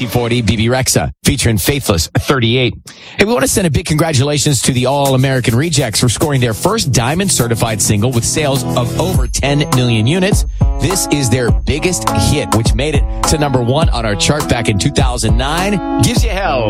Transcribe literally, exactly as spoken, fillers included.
nineteen forty B B Rexa, featuring Faithless thirty-eight. Hey, we want to send a big congratulations to the All-American Rejects for scoring their first Diamond certified single with sales of over ten million units. This is their biggest hit, which made it to number one on our chart back in two thousand nine. Gives you hell.